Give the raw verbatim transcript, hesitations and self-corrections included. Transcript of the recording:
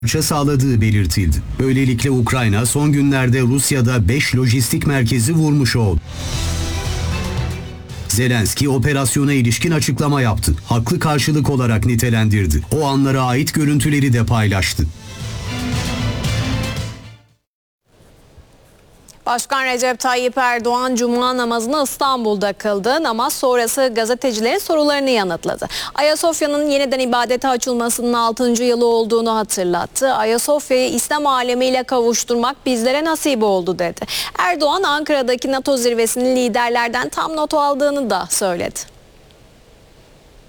sağladığı belirtildi. Böylelikle Ukrayna son günlerde Rusya'da beş lojistik merkezi vurmuş oldu. Zelenski operasyona ilişkin açıklama yaptı. Haklı karşılık olarak nitelendirdi. O anlara ait görüntüleri de paylaştı. Başkan Recep Tayyip Erdoğan Cuma namazını İstanbul'da kıldı. Namaz sonrası gazetecilerin sorularını yanıtladı. Ayasofya'nın yeniden ibadete açılmasının altıncı yılı olduğunu hatırlattı. Ayasofya'yı İslam alemiyle kavuşturmak bizlere nasip oldu dedi. Erdoğan Ankara'daki NATO zirvesinin liderlerden tam not aldığını da söyledi.